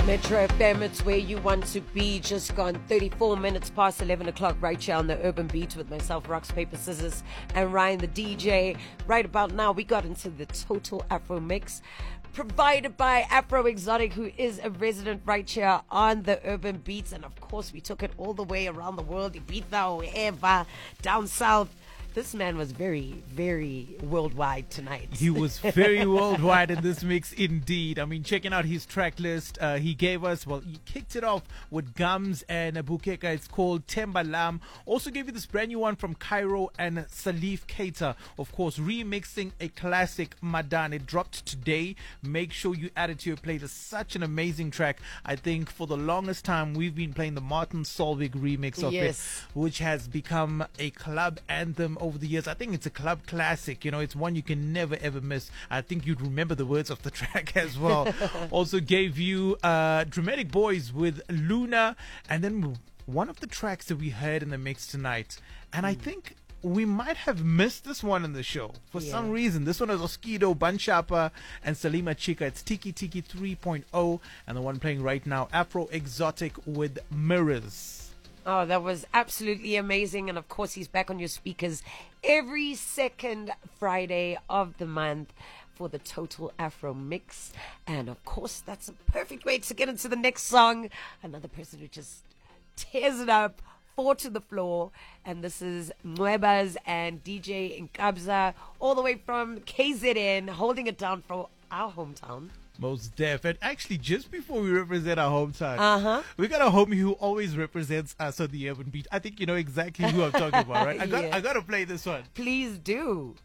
Metro FM, it's where you want to be. Just gone 34 minutes past 11 o'clock right here on the Urban Beat with myself, Rocks, Paper, Scissors, and Ryan, the DJ. Right about now, we got into the Total Afro Mix, provided by Afro Exotic, who is a resident right here on the Urban Beats. And of course, we took it all the way around the world, Ibiza, wherever, down south. This man was very, very worldwide tonight. He was very worldwide in this mix indeed. I mean, checking out his track list, he gave us, he kicked it off with Gums and Bukeka. It's called Tembalam. Also gave you this brand new one from Cairo and Salif Keita. Of course, remixing a classic Madan. It dropped today. Make sure you add it to your playlist. Such an amazing track. I think for the longest time, we've been playing the Martin Solveig remix of it, which has become a club anthem over the years. I think it's a club classic. You know, it's one you can never ever miss. I think you'd remember the words of the track as well. Also gave you Dramatic Boys with Luna, and then one of the tracks that we heard in the mix tonight, and I think we might have missed this one in the show for some reason. This one is Oskido, Banchapa, and Salima Chica. It's Tiki Tiki 3.0, and the one playing right now, Afro Exotic with Mirrors. Oh, that was absolutely amazing. And of course, he's back on your speakers every second Friday of the month for the Total Afro Mix. And of course, that's a perfect way to get into the next song. Another person who just tears it up, four to the floor. And this is Nuebas and DJ Nkabza, all the way from KZN, holding it down for our hometown. Most def. And actually, just before we represent our hometown, we got a homie who always represents us on the Urban Beat. I think you know exactly who I'm talking about, right? I got to play this one. Please do.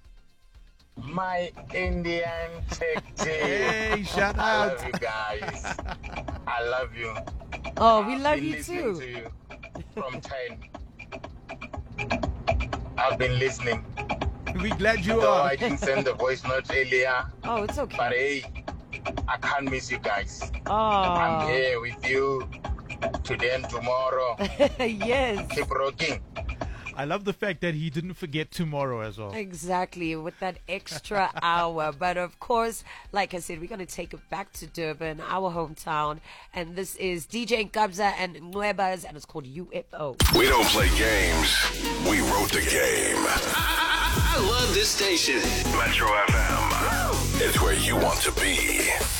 My Indian tech team. Hey, shout I out. love you guys. I love you. Oh, we love I've been you listening too. to you from 10. I've been listening. We're glad you Though are. I didn't send the voice note earlier, Oh, it's okay. but hey, I can't miss you guys. Oh, I'm here with you today and tomorrow. yes. Keep rocking. I love the fact that he didn't forget tomorrow as well. Exactly, with that extra hour. But of course, like I said, we're going to take it back to Durban, our hometown. And this is DJ Nkabza and Nuebas, and it's called UFO. We don't play games. We wrote the game. I love this station. Metro FM. It's where you want to be.